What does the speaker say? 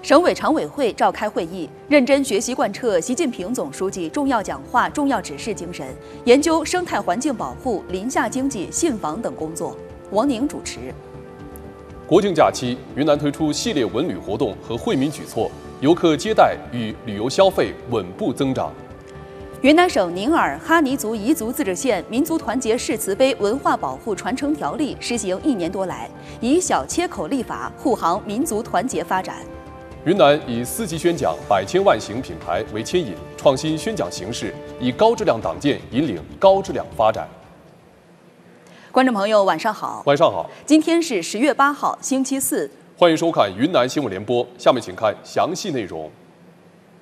省委常委会召开会议，认真学习贯彻习近平总书记重要讲话、重要指示精神，研究生态环境保护、林下经济、信访等工作。王宁主持。 国庆假期，云南推出系列文旅活动和惠民举措，游客接待与旅游消费稳步增长。 云南省宁尔哈尼族彝族自治县民族团结誓词碑文化保护传承条例施行1年多来，以小切口立法护航民族团结发展。 云南以4级宣讲百千万型品牌为牵引，创新宣讲形式，以高质量党建引领高质量发展。 观众朋友，晚上好。 晚上好。 今天是10月8号，星期四。 欢迎收看云南新闻联播，下面请看详细内容。